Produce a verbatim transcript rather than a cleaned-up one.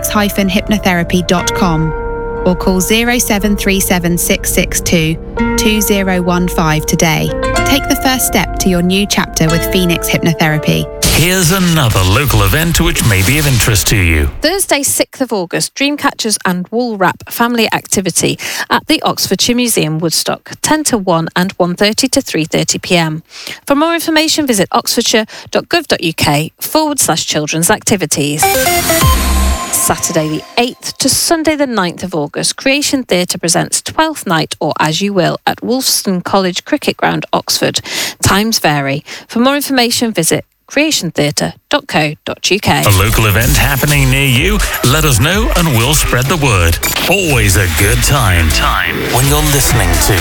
phoenix dash hypnotherapy dot com or call zero seven three seven six six two two zero one five today. Take the first step to your new chapter with Phoenix Hypnotherapy. Here's another local event which may be of interest to you. Thursday, sixth of August, Dreamcatchers and Wool Wrap family activity at the Oxfordshire Museum, Woodstock, ten to one and one thirty to three thirty p m. For more information, visit oxfordshire.gov.uk forward slash children's activities. Saturday the eighth to Sunday the ninth of August, Creation Theatre presents Twelfth Night or As You Will at Wolfston College Cricket Ground, Oxford. Times vary. For more information, visit creation theatre dot co dot uk. A local event happening near you? Let us know and we'll spread the word. Always a good time. Time when you're listening to